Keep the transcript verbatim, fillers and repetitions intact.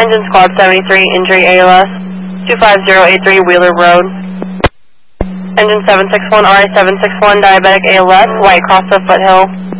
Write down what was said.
Engine Squad seventy-three, injury A L S, two five zero eight three Wheeler Road. Engine seven six one, R I seven six one, diabetic A L S, white cross the foothill.